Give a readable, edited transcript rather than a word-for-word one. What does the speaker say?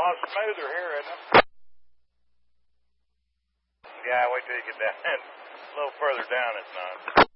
lot smoother here, isn't it? Yeah, wait till you get down. A little further down, it's not.